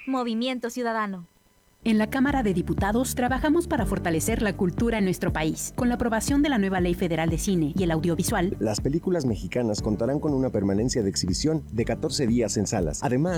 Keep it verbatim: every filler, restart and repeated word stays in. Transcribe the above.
Movimiento Ciudadano. En la Cámara de Diputados trabajamos para fortalecer la cultura en nuestro país. Con la aprobación de la nueva Ley Federal de Cine y el Audiovisual, las películas mexicanas contarán con una permanencia de exhibición de catorce días en salas. Además,